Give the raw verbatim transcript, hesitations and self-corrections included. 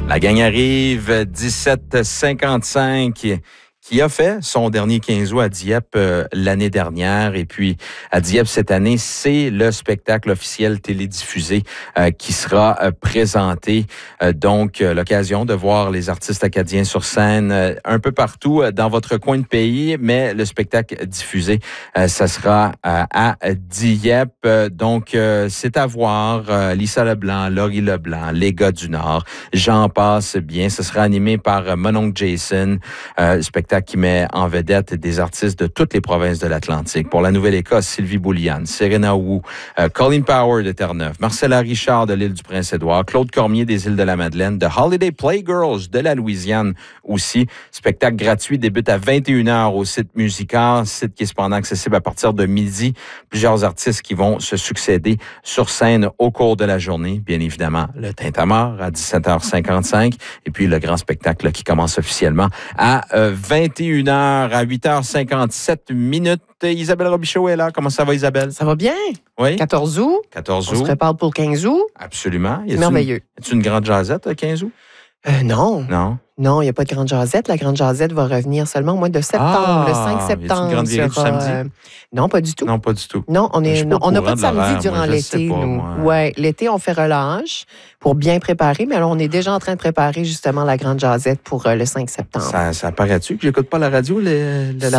La gang arrive, dix-sept cinquante-cinq, qui a fait son dernier quinze août à Dieppe euh, l'année dernière. Et puis, à Dieppe, cette année, c'est le spectacle officiel télédiffusé euh, qui sera euh, présenté. Euh, donc, euh, l'occasion de voir les artistes acadiens sur scène euh, un peu partout euh, dans votre coin de pays, mais le spectacle diffusé, euh, ça sera euh, à Dieppe. Euh, donc, euh, c'est à voir. Euh, Lisa Leblanc, Laurie Leblanc, les gars du Nord, j'en passe bien. Ce sera animé par euh, mon oncle Jason, euh, spectacle qui met en vedette des artistes de toutes les provinces de l'Atlantique. Pour la Nouvelle-Écosse, Sylvie Bouliane, Serena Wu, euh, Colin Power de Terre-Neuve, Marcella Richard de l'île du Prince-Édouard, Claude Cormier des îles de la Madeleine, The Holiday Playgirls de la Louisiane aussi. Spectacle gratuit débute à vingt et une heures au site Musica, site qui est cependant accessible à partir de midi. Plusieurs artistes qui vont se succéder sur scène au cours de la journée. Bien évidemment, le Tintamarre à dix-sept heures cinquante-cinq et puis le grand spectacle qui commence officiellement à euh, vingt et une heures à huit heures cinquante-sept minutes. Isabelle Robichaud est là. Comment ça va, Isabelle? Ça va bien. Oui. quatorze août. quatorze août. On se prépare pour le quinze août. Absolument. C'est merveilleux. Es-tu une grande jasette, le quinze août? Euh, non. Non. Non, il n'y a pas de grande jasette. La grande jasette va revenir seulement au mois de septembre, Ah, le cinq septembre. Y a-t-il une grande virée du samedi? Euh, non, pas du tout. Non, pas du tout. Non, on est, Je suis pas non, on n'a au pas de courant de samedi l'horaire, durant moi, je l'été, sais pas, nous. moi. Ouais, l'été, on fait relâche pour bien préparer, mais alors on est déjà en train de préparer justement la grande jasette pour euh, le cinq septembre. Ça, ça paraît-tu que j'écoute pas la radio, le, le- la